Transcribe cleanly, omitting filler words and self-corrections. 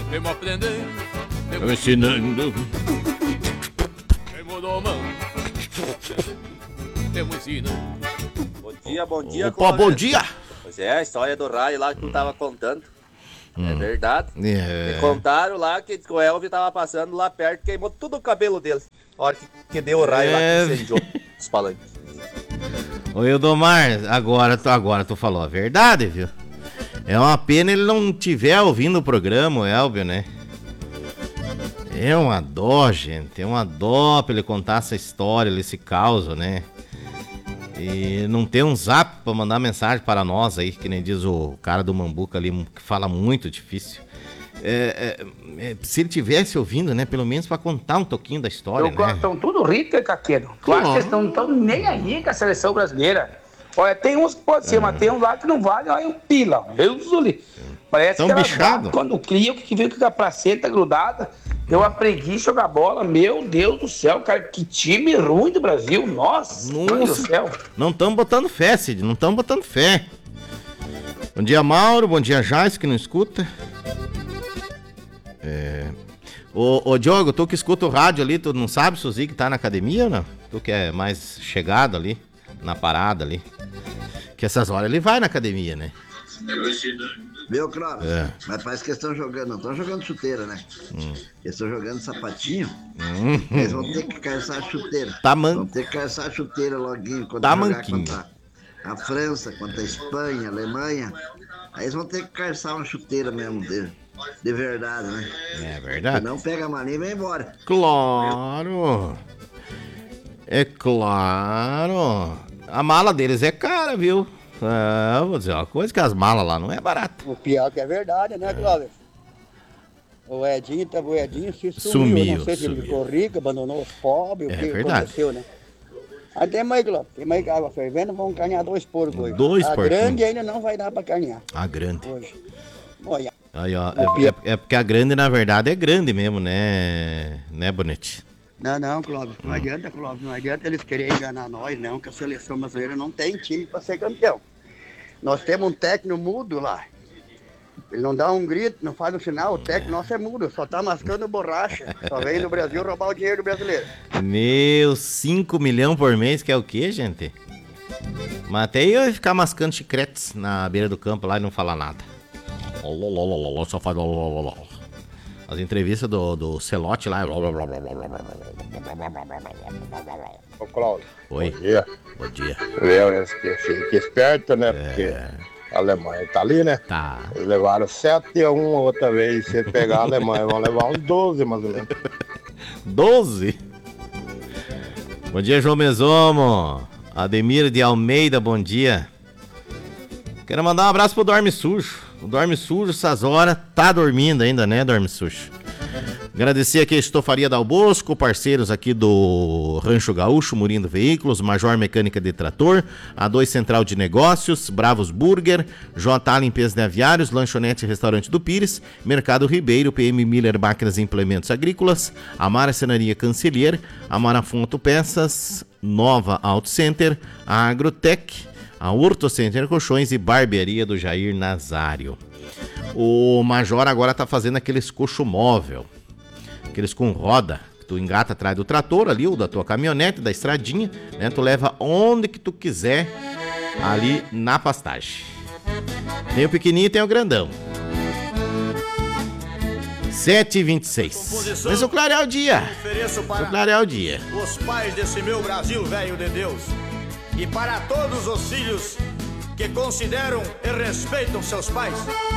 Temos aprender, Temos ensinando. Temos domando, temos ensinando. Bom dia, Opa, bom dia. Pois é, a história do raio lá que tu tava contando. É verdade. É. Me contaram lá que o Elvio tava passando lá perto, queimou tudo o cabelo dele. A hora que deu o raio lá que incendiou os palanques. Ô Eldomar, agora tu falou a verdade, viu? É uma pena ele não tiver ouvindo o programa, o Elvio, né? É uma dó, gente. É uma dó pra ele contar essa história, esse caos, né? E não ter um zap pra mandar mensagem para nós aí, que nem diz o cara do Mambuca ali, que fala muito difícil. Se ele tivesse ouvindo, né? Pelo menos pra contar um pouquinho da história, né? Estão tudo ricos, Caqueiro. Tu acha que eles não estão nem aí com a seleção brasileira? Olha, tem uns que pode ser, mas tem uns lá que não vale, olha, um pila. Deus do livro. Parece Tão que ela bichado. quando cria, que vê que a placenta grudada, deu uma preguiça jogar bola. Meu Deus do céu, cara, que time ruim do Brasil. Nossa, meu Deus do céu. Não estamos botando fé, Cid, não estamos botando fé. Bom dia, Mauro, bom dia, Jais, que não escuta. Ô Diogo, tu que escuta o rádio ali, tu não sabe se o Zig tá na academia ou não? Tu que é mais chegado ali, na parada ali. Que essas horas ele vai na academia, né? Viu, Clóvis? Mas parece que eles estão jogando, não estão jogando chuteira, né? Eles estão jogando sapatinho. Eles vão ter que calçar a chuteira. Vão ter que calçar a chuteira loguinho quando jogar contra a França, contra a Espanha, a Alemanha. Aí eles vão ter que calçar uma chuteira mesmo de verdade, né? É verdade. Não pega a mania e vai embora. Claro. É claro. A mala deles é cara, viu? Vou dizer uma coisa, que as malas lá não é barato. O pior que é verdade, né, Clóvis? O Edinho se sumiu. Não sei se ele ficou rico, abandonou os pobres, o que aconteceu, né? Aí tem mais, Clóvis, tem mais água fervendo, vamos carnear 2 porcos hoje. 2 porcos. A grande ainda não vai dar pra carnear. A grande. Hoje. Olha. Aí, ó, é porque a grande, na verdade, é grande mesmo, né? Né, Bonete? Não, Clóvis, não adianta, Clóvis, não adianta eles quererem enganar nós, não, que a seleção brasileira não tem time para ser campeão. Nós temos um técnico mudo lá. Ele não dá um grito, não faz um sinal, o técnico nosso é mudo, só tá mascando borracha. Só vem no Brasil roubar o dinheiro do brasileiro. Meu, 5 milhões por mês, que é o quê, gente? Mas até eu ia ficar mascando chicletes na beira do campo lá e não falar nada. Só faz... As entrevistas do Celote lá. Ô, Cláudio. Oi. Bom dia. Bom dia. Eu fiquei esperto, né? Porque a Alemanha tá ali, né? Tá. Eles levaram 7-1 outra vez. Se pegar a Alemanha, vão levar uns 12, mais ou menos. 12? Bom dia, João Mesomo. Ademir de Almeida, bom dia. Quero mandar um abraço pro Dorme Sujo. O Dorme Sujo, essas horas, tá dormindo ainda, né, Dorme Sujo? Agradecer aqui a Estofaria Dal Bosco, parceiros aqui do Rancho Gaúcho, Murindo Veículos, Major Mecânica de Trator, A2 Central de Negócios, Bravos Burger, JA Limpeza de Aviários, Lanchonete e Restaurante do Pires, Mercado Ribeiro, PM Miller Máquinas e Implementos Agrícolas, Amara Cenaria Cancelier, Amara Fonto Peças, Nova Auto Center, a Agrotec, a Horto Center Colchões e Barbearia do Jair Nazário. O Major agora tá fazendo aqueles coxo móvel, aqueles com roda, que tu engata atrás do trator ali, ou da tua caminhonete, da estradinha, né? Tu leva onde que tu quiser ali na pastagem. Tem o pequenininho e tem o grandão. 7h26. Mas eu clarear o dia. Eu clarear o dia. Os pais desse meu Brasil velho de Deus. E para todos os filhos que consideram e respeitam seus pais.